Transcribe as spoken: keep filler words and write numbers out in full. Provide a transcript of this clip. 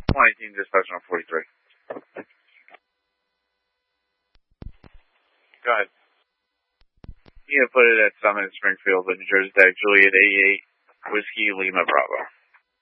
nineteen, dispatch on forty-three. Go ahead. You can put it at Summit Springfield, New Jersey, Juliet eighty-eight, Whiskey Lima Bravo.